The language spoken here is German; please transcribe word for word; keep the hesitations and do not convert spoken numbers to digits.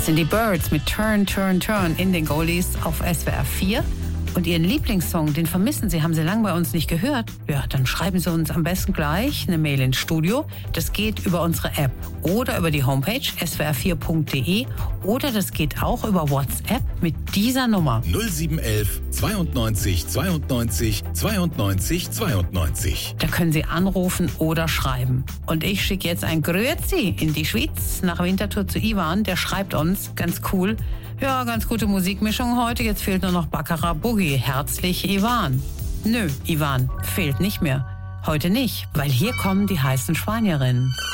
Das sind die Birds mit Turn, Turn, Turn in den Goldies auf S W R vier. Und Ihren Lieblingssong, den vermissen Sie, haben Sie lange bei uns nicht gehört? Ja, dann schreiben Sie uns am besten gleich eine Mail ins Studio. Das geht über unsere App oder über die Homepage s w r vier punkt d e oder das geht auch über WhatsApp mit dieser Nummer. null sieben elf zweiundneunzig zweiundneunzig zweiundneunzig zweiundneunzig. Da können Sie anrufen oder schreiben. Und ich schicke jetzt ein Grüezi in die Schweiz nach Winterthur zu Ivan. Der schreibt uns, ganz cool, ja, ganz gute Musikmischung heute. Jetzt fehlt nur noch Baccarat Boogie. Herzlich, Ivan. Nö, Ivan, fehlt nicht mehr. Heute nicht, weil hier kommen die heißen Spanierinnen.